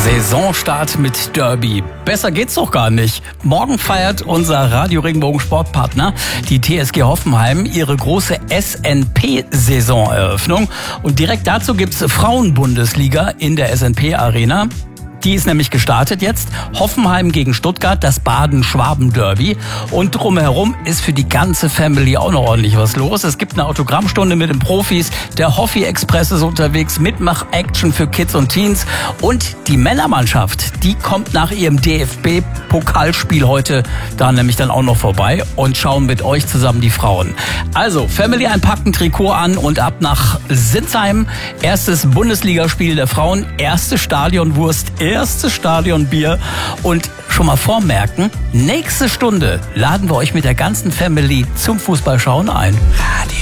Saisonstart mit Derby. Besser geht's doch gar nicht. Morgen feiert unser Radio Regenbogen Sportpartner, die TSG Hoffenheim, ihre große SNP-Saisoneröffnung. Und direkt dazu gibt's Frauenbundesliga in der SNP Arena. Die ist nämlich gestartet jetzt. Hoffenheim gegen Stuttgart, das Baden-Schwaben-Derby. Und drumherum ist für die ganze Family auch noch ordentlich was los. Es gibt eine Autogrammstunde mit den Profis. Der Hoffi-Express ist unterwegs. Mitmach-Action für Kids und Teens. Und die Männermannschaft, die kommt nach ihrem DFB-Pokalspiel heute da nämlich dann auch noch vorbei und schauen mit euch zusammen die Frauen. Also, Family einpacken, Trikot an und ab nach Sinsheim. Erstes Bundesligaspiel der Frauen, erste Stadionwurst, erstes Stadionbier und schon mal vormerken, nächste Stunde laden wir euch mit der ganzen Family zum Fußballschauen ein. Radio